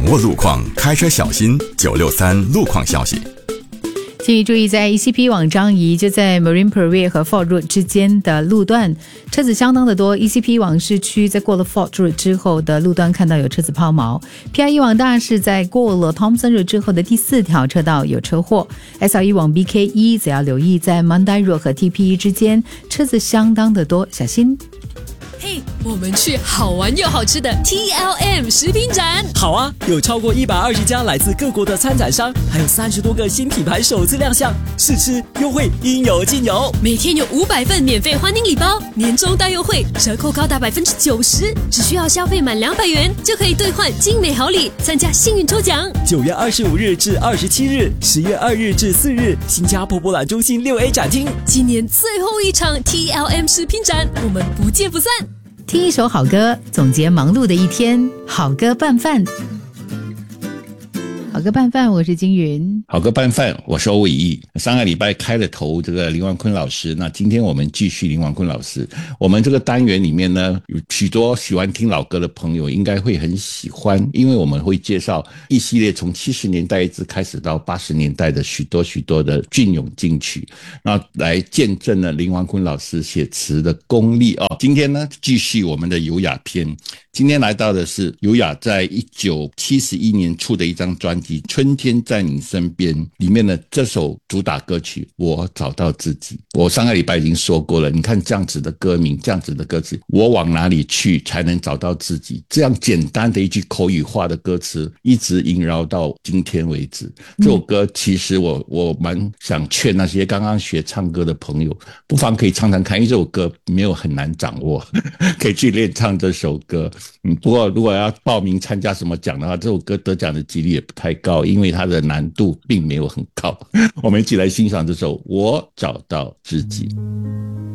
掌握路况，开车小心963路况消息。 请注意，在 ECP 往张仪就在 Marine Parade 和 Fort Road 之间的路段，车子相当的多。ECP 往市区在过了 Fort Road 之后的路段看到有车子抛锚。PIE 往大市在过了 Thompson Road 之后的第4条车道有车祸。SRE 往 BKE 则要留意在 Mandai Road 和 TPE 之间车子相当的多，小心。 嘿，我们去好玩又好吃的 TLM 食品展。 好啊，有超过120家来自各国的参展商，还有30多个新品牌首次亮相，试吃优惠应有尽有。 每天有500份免费欢迎礼包，年终大优惠，折扣高达90%，只需要消费满200元就可以兑换精美好礼，参加幸运抽奖。 9月25日至27日，10月2日至4日，新加坡博览中心6A 展厅， 今年最后一场 TLM 食品展，我们不见不散。 听一首好歌，总结忙碌的一天。好歌拌饭，好歌拌饭，我是金云。 好歌拌饭，我是欧伟毅。上个礼拜开了头这个林万坤老师，那今天我们继续林万坤老师。我们这个单元里面呢，有许多喜欢听老歌的朋友应该会很喜欢，因为我们会介绍一系列从70年代一直开始到80年代的许多的隽永金曲，那来见证了林万坤老师写词的功力哦。今天呢，继续我们的优雅篇。今天来到的是优雅在1971年出的一张专辑《春天在你身边》里面的这首主打歌曲《我找到自己》。我上个礼拜已经说过了，你看这样子的歌名，这样子的歌词，我往哪里去才能找到自己？这样简单的一句口语化的歌词，一直萦绕到今天为止。这首歌其实我蛮想劝那些刚刚学唱歌的朋友，不妨可以唱唱看，因为这首歌没有很难掌握，可以去练唱这首歌。不过如果要报名参加什么奖的话，这首歌得奖的几率也不太高，因为它的难度并没有很高。我们一起来欣赏这首《我找到自己》。